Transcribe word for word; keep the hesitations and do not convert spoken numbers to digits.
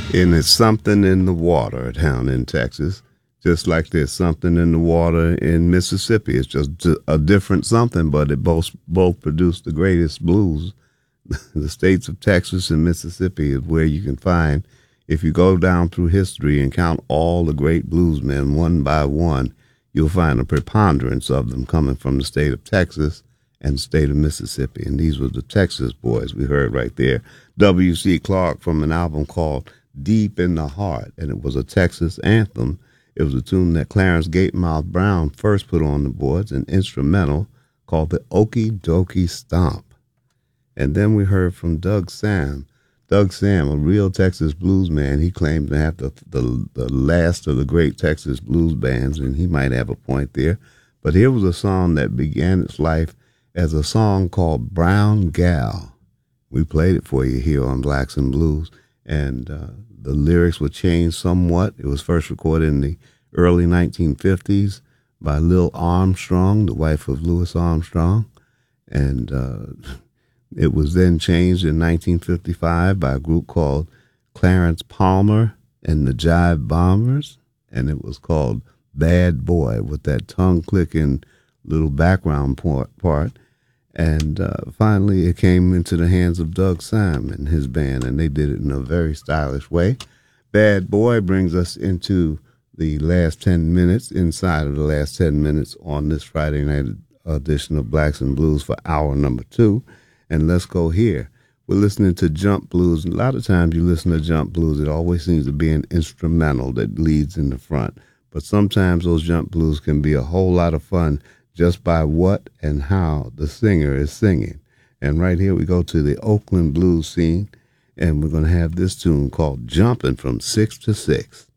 And it's something in the water down in Texas, just like there's something in the water in Mississippi. It's just a different something, but it both both produce the greatest blues. The states of Texas and Mississippi is where you can find, if you go down through history and count all the great bluesmen one by one, you'll find a preponderance of them coming from the state of Texas and the state of Mississippi. And these were the Texas boys we heard right there. W C. Clark from an album called Deep in the Heart, and it was a Texas anthem. It was a tune that Clarence Gatemouth Brown first put on the boards, an instrumental called the Okie Dokie Stomp. And then we heard from Doug Sam. Doug Sam, a real Texas blues man, he claimed to have the, the, the last of the great Texas blues bands, and he might have a point there. But here was a song that began its life as a song called Brown Gal. We played it for you here on Blacks and Blues, and uh, the lyrics were changed somewhat. It was first recorded in the early nineteen fifties by Lil Armstrong, the wife of Louis Armstrong, and uh, it was then changed in nineteen fifty-five by a group called Clarence Palmer and the Jive Bombers, and it was called Bad Boy with that tongue-clicking little background part. And uh, finally, it came into the hands of Doug Sam and his band, and they did it in a very stylish way. Bad Boy brings us into the last ten minutes, inside of the last ten minutes on this Friday night edition of Blacks and Blues for hour number two. And let's go here. We're listening to jump blues. A lot of times you listen to jump blues, it always seems to be an instrumental that leads in the front. But sometimes those jump blues can be a whole lot of fun just by what and how the singer is singing. And right here we go to the Oakland blues scene, and we're going to have this tune called Jumpin' from Six to Six.